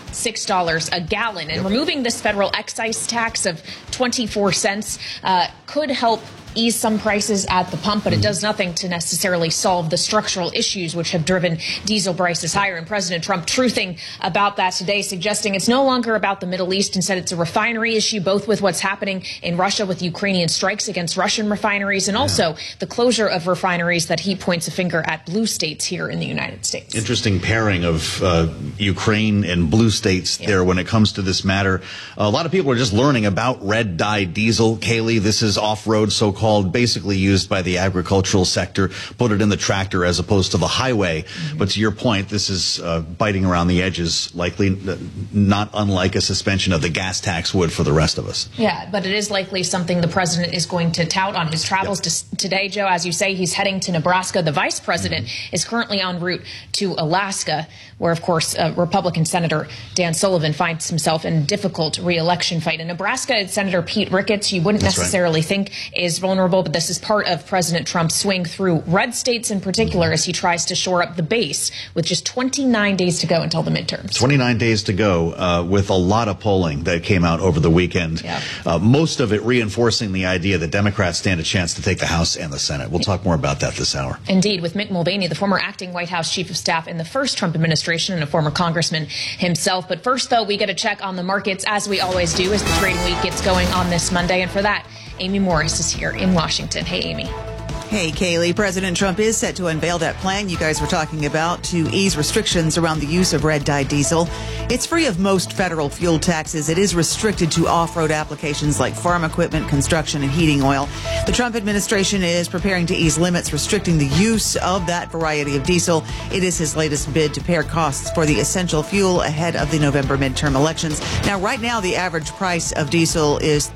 $6 a gallon. And removing this federal excise tax of 24 cents could help ease some prices at the pump, but it does nothing to necessarily solve the structural issues which have driven diesel prices higher. And President Trump truthing about that today, suggesting it's no longer about the Middle East. Instead, it's a refinery issue, both with what's happening in Russia with Ukrainian strikes against Russian refineries and also the closure of refineries that he points a finger at blue states here in the United States. Interesting pairing of Ukraine and blue states there when it comes to this matter. A lot of people are just learning about red dye diesel. Kaylee, this is off-road, so-called, basically used by the agricultural sector, put it in the tractor as opposed to the highway. But to your point, this is biting around the edges, likely not unlike a suspension of the gas tax would for the rest of us. Yeah, but it is likely something the president is going to tout on his travels today, Joe. As you say, he's heading to Nebraska. The vice president is currently en route to Alaska, where, of course, Republican Senator Dan Sullivan finds himself in a difficult re-election fight. In Nebraska, it's Senator Pete Ricketts, you wouldn't necessarily think is vulnerable, but this is part of President Trump's swing through red states in particular as he tries to shore up the base with just 29 days to go until the midterms. 29 days to go with a lot of polling that came out over the weekend. Most of it reinforcing the idea that Democrats stand a chance to take the House and the Senate. We'll talk more about that this hour. Indeed, with Mick Mulvaney, the former acting White House chief of staff in the first Trump administration and a former congressman himself. But first, though, we get a check on the markets, as we always do, as the trading week gets going on this Monday. And for that, Amy Morris is here in Washington. Hey, Amy. Hey, Kaylee. President Trump is set to unveil that plan you guys were talking about to ease restrictions around the use of red dye diesel. It's free of most federal fuel taxes. It is restricted to off-road applications like farm equipment, construction, and heating oil. The Trump administration is preparing to ease limits restricting the use of that variety of diesel. It is his latest bid to pare costs for the essential fuel ahead of the November midterm elections. Now, right now, the average price of diesel is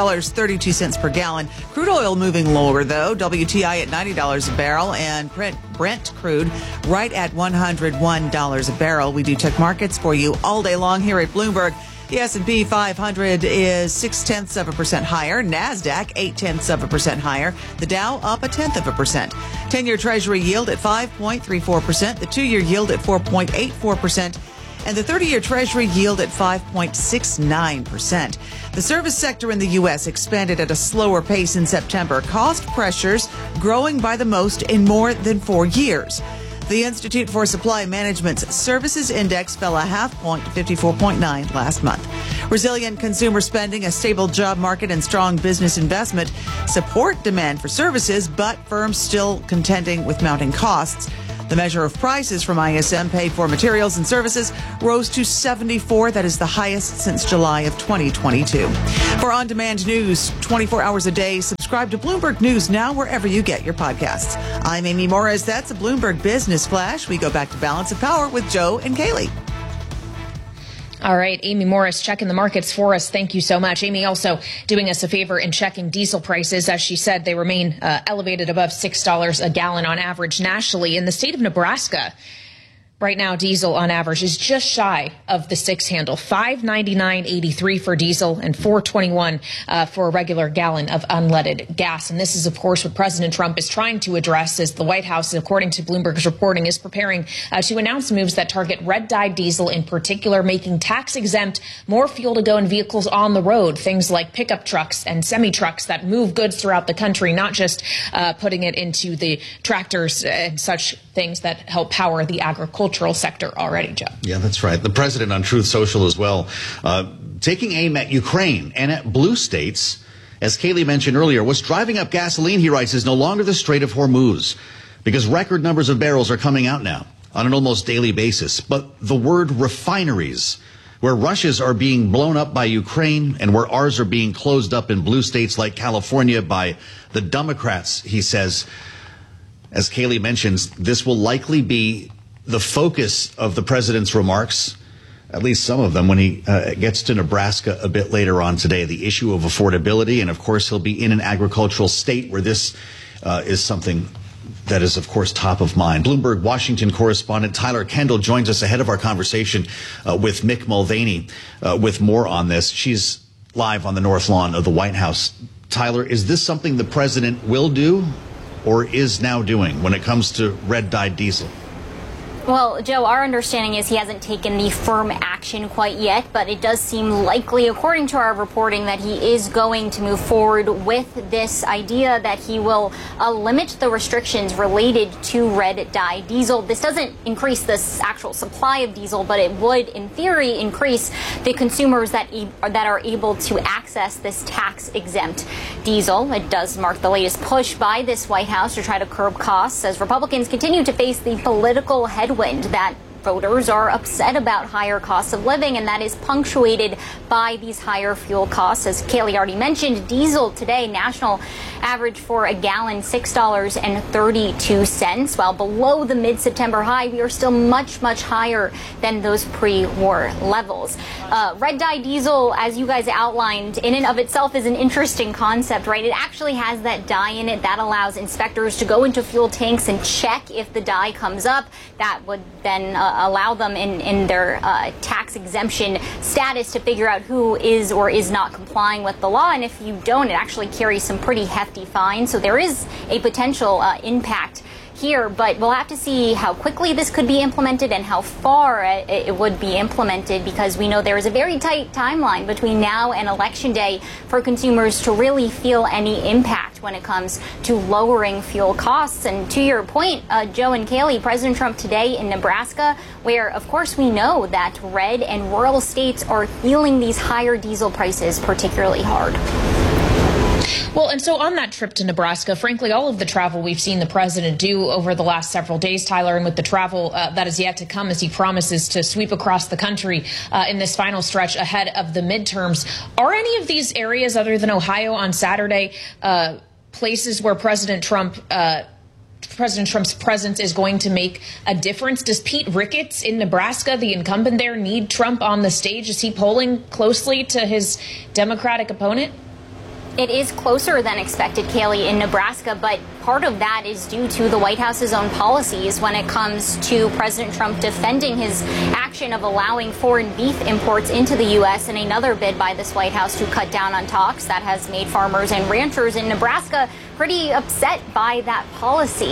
$6.32 per gallon. Crude oil moving lower, though. WTI at $90 a barrel and Brent crude right at $101 a barrel. We do check markets for you all day long here at Bloomberg. The S&P 500 is 0.6% higher. NASDAQ 0.8% higher. The Dow up 0.1%. 10-year Treasury yield at 5.34%. The 2-year yield at 4.84%. and the 30-year Treasury yield at 5.69%. The service sector in the U.S. expanded at a slower pace in September. Cost pressures growing by the most in more than 4 years. The Institute for Supply Management's Services Index fell a half point to 54.9 last month. Resilient consumer spending, a stable job market, and strong business investment support demand for services, but firms still contending with mounting costs. The measure of prices from ISM paid for materials and services rose to 74. That is the highest since July of 2022. For on-demand news 24 hours a day, subscribe to Bloomberg News now wherever you get your podcasts. I'm Amy Morris. That's a Bloomberg Business Flash. We go back to Balance of Power with Joe and Kaylee. All right, Amy Morris checking the markets for us. Thank you so much. Amy also doing us a favor in checking diesel prices. As she said, they remain elevated above $6 a gallon on average nationally. In the state of Nebraska, right now, diesel on average is just shy of the 6 handle, $5.99.83 for diesel and $4.21 for a regular gallon of unleaded gas. And this is, of course, what President Trump is trying to address as the White House, according to Bloomberg's reporting, is preparing to announce moves that target red-dyed diesel in particular, making tax-exempt more fuel to go in vehicles on the road, things like pickup trucks and semi-trucks that move goods throughout the country, not just putting it into the tractors and such things that help power the agricultural sector already, Joe. Yeah, that's right. The president on Truth Social as well, taking aim at Ukraine and at blue states. As Kaylee mentioned earlier, what's driving up gasoline, he writes, is no longer the Strait of Hormuz, because record numbers of barrels are coming out now on an almost daily basis. But the word refineries, where Russia's are being blown up by Ukraine and where ours are being closed up in blue states like California by the Democrats, he says. As Kaylee mentions, this will likely be the focus of the president's remarks, at least some of them, when he gets to Nebraska a bit later on today, the issue of affordability. And of course, he'll be in an agricultural state where this is something that is, of course, top of mind. Bloomberg Washington correspondent Tyler Kendall joins us ahead of our conversation with Mick Mulvaney with more on this. She's live on the North Lawn of the White House. Tyler, is this something the president will do or is now doing when it comes to red-dyed diesel? Well, Joe, our understanding is he hasn't taken the firm action quite yet, but it does seem likely, according to our reporting, that he is going to move forward with this idea that he will limit the restrictions related to red-dyed diesel. This doesn't increase the actual supply of diesel, but it would, in theory, increase the consumers that are able to access this tax-exempt diesel. It does mark the latest push by this White House to try to curb costs as Republicans continue to face the political headwind that voters are upset about higher costs of living, and that is punctuated by these higher fuel costs. As Kaylee already mentioned, diesel today, national average for a gallon, $6.32. While below the mid-September high, we are still much, much higher than those pre-war levels. Red-dye diesel, as you guys outlined, in and of itself is an interesting concept, right? It actually has that dye in it that allows inspectors to go into fuel tanks and check if the dye comes up. That would then allow them in their tax exemption status to figure out who is or is not complying with the law. And if you don't, it actually carries some pretty hefty fines. So there is a potential impact here, but we'll have to see how quickly this could be implemented and how far it would be implemented, because we know there is a very tight timeline between now and Election Day for consumers to really feel any impact when it comes to lowering fuel costs. And to your point, Joe and Kaylee, President Trump today in Nebraska, where, of course, we know that red and rural states are feeling these higher diesel prices particularly hard. Well, and so on that trip to Nebraska, frankly, all of the travel we've seen the president do over the last several days, Tyler, and with the travel that is yet to come as he promises to sweep across the country in this final stretch ahead of the midterms, are any of these areas other than Ohio on Saturday places where President Trump's presence is going to make a difference? Does Pete Ricketts in Nebraska, the incumbent there, need Trump on the stage? Is he polling closely to his Democratic opponent? It is closer than expected, Kaylee, in Nebraska, but part of that is due to the White House's own policies when it comes to President Trump defending his action of allowing foreign beef imports into the U.S. in another bid by this White House to cut down on talks that has made farmers and ranchers in Nebraska pretty upset by that policy.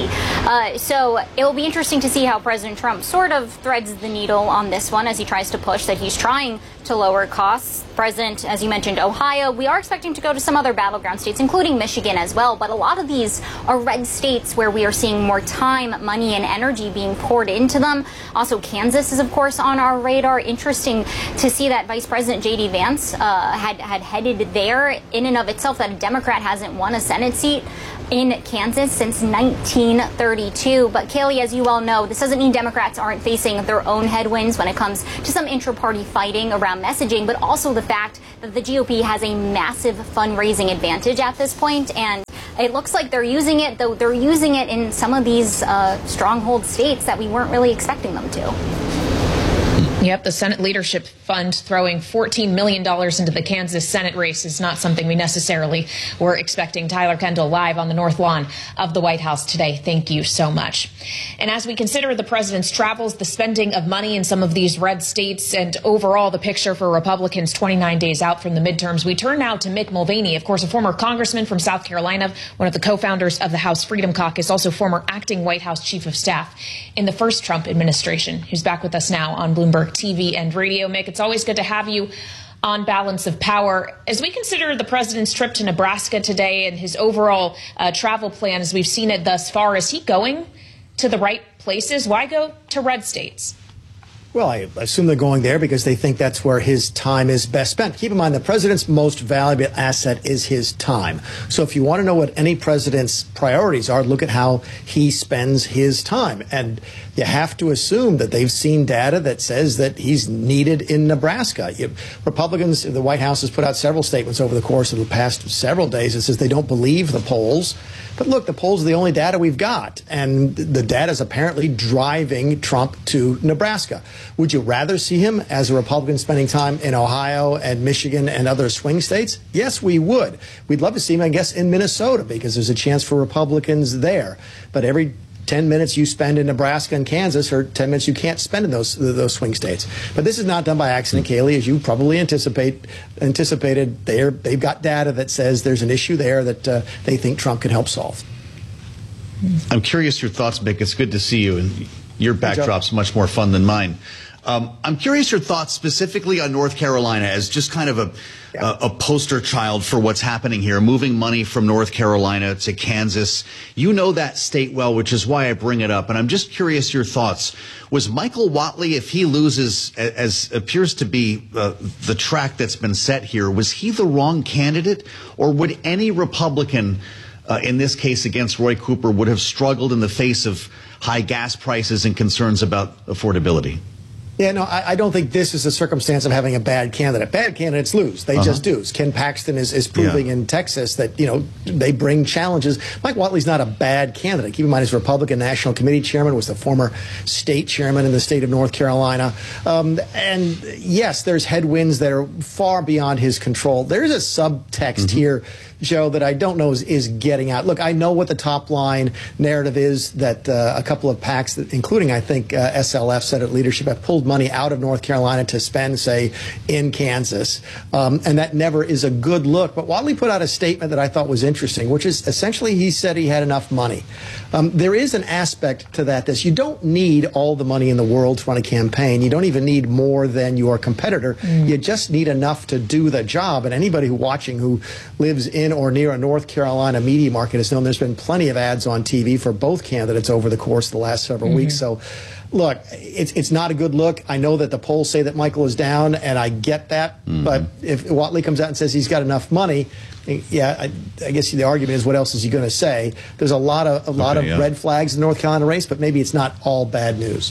So it will be interesting to see how President Trump sort of threads the needle on this one as he tries to push that he's trying to lower costs. President, as you mentioned, Ohio, we are expecting to go to some other battleground states, including Michigan as well. But a lot of these are red states where we are seeing more time, money, and energy being poured into them. Also, Kansas is, of course, on our radar. Interesting to see that Vice President J.D. Vance had headed there. In and of itself, that a Democrat hasn't won a Senate seat in Kansas since 1932. But Kaylee, as you well know, this doesn't mean Democrats aren't facing their own headwinds when it comes to some intra-party fighting around messaging, but also the fact that the GOP has a massive fundraising advantage at this point, and it looks like they're using it, though they're using it in some of these stronghold states that we weren't really expecting them to. Yep, the Senate Leadership Fund throwing $14 million into the Kansas Senate race is not something we necessarily were expecting. Tyler Kendall live on the North Lawn of the White House today. Thank you so much. And as we consider the president's travels, the spending of money in some of these red states, and overall the picture for Republicans 29 days out from the midterms, we turn now to Mick Mulvaney, of course, a former congressman from South Carolina, one of the co-founders of the House Freedom Caucus, also former acting White House chief of staff in the first Trump administration, who's back with us now on Bloomberg TV and radio. Mick, it's always good to have you on Balance of Power. As we consider the president's trip to Nebraska today and his overall travel plan as we've seen it thus far, is he going to the right places? Why go to red states? Well, I assume they're going there because they think that's where his time is best spent. Keep in mind, the president's most valuable asset is his time. So if you want to know what any president's priorities are, look at how he spends his time. And you have to assume that they've seen data that says that he's needed in Nebraska. Republicans, the White House has put out several statements over the course of the past several days that says they don't believe the polls. But look, the polls are the only data we've got, and the data is apparently driving Trump to Nebraska. Would you rather see him as a Republican spending time in Ohio and Michigan and other swing states? Yes, we would. We'd love to see him, I guess, in Minnesota because there's a chance for Republicans there. But every 10 minutes you spend in Nebraska and Kansas are 10 minutes you can't spend in those swing states. But this is not done by accident, Kaylee, as you probably anticipated. They've got data that says there's an issue there that they think Trump can help solve. I'm curious your thoughts, Mick. It's good to see you, and your backdrop's much more fun than mine. I'm curious your thoughts specifically on North Carolina as just kind of a poster child for what's happening here, moving money from North Carolina to Kansas. You know that state well, which is why I bring it up. And I'm just curious your thoughts. Was Michael Whatley, if he loses, as appears to be the track that's been set here, was he the wrong candidate? Or would any Republican, in this case against Roy Cooper, would have struggled in the face of high gas prices and concerns about affordability? Yeah, no, I don't think this is a circumstance of having a bad candidate. Bad candidates lose. They just do. Ken Paxton is proving in Texas that, they bring challenges. Mike Whatley's not a bad candidate. Keep in mind, he's Republican National Committee chairman, was the former state chairman in the state of North Carolina. And yes, there's headwinds that are far beyond his control. There's a subtext here, Joe, that I don't know is getting out. Look, I know what the top line narrative is, that a couple of PACs, including, I think, SLF, Senate Leadership, have pulled money out of North Carolina to spend, say, in Kansas. And that never is a good look. But Whatley put out a statement that I thought was interesting, which is essentially he said he had enough money. There is an aspect to that. You don't need all the money in the world to run a campaign. You don't even need more than your competitor. You just need enough to do the job. And anybody watching who lives in or near a North Carolina media market has known there's been plenty of ads on TV for both candidates over the course of the last several weeks. So, look, it's not a good look. I know that the polls say that Michael is down, and I get that. But if Whatley comes out and says he's got enough money, I guess the argument is, what else is he going to say? There's a lot of red flags in the North Carolina race, but maybe it's not all bad news.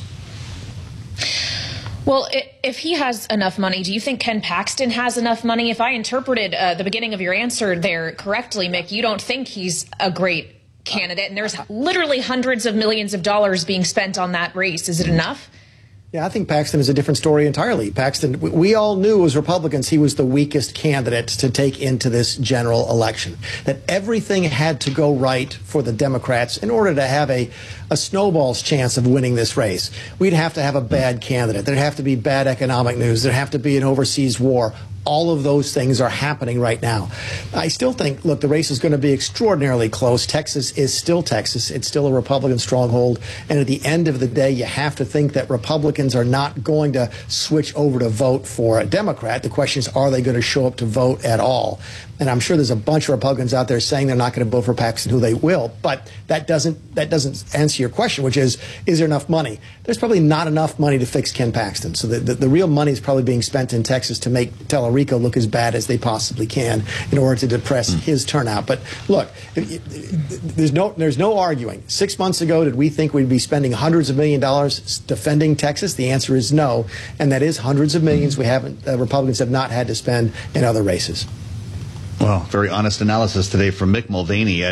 Well, if he has enough money, do you think Ken Paxton has enough money? If I interpreted the beginning of your answer there correctly, Mick, you don't think he's a great candidate, and there's literally hundreds of millions of dollars being spent on that race. Is it enough? Yeah, I think Paxton is a different story entirely. Paxton, we all knew as Republicans he was the weakest candidate to take into this general election, that everything had to go right for the Democrats in order to have a snowball's chance of winning this race. We'd have to have a bad candidate. There'd have to be bad economic news. There'd have to be an overseas war. All of those things are happening right now. I still think, look, the race is going to be extraordinarily close. Texas is still Texas. It's still a Republican stronghold. And at the end of the day, you have to think that Republicans are not going to switch over to vote for a Democrat. The question is, are they going to show up to vote at all? And I'm sure there's a bunch of Republicans out there saying they're not going to vote for Paxton, who they will. But that doesn't answer your question, which is there enough money? There's probably not enough money to fix Ken Paxton. So the real money is probably being spent in Texas to make Tellerico look as bad as they possibly can in order to depress his turnout. But look, there's no arguing. 6 months ago, did we think we'd be spending hundreds of $millions defending Texas? The answer is no, and that is hundreds of millions Republicans have not had to spend in other races. Well, very honest analysis today from Mick Mulvaney.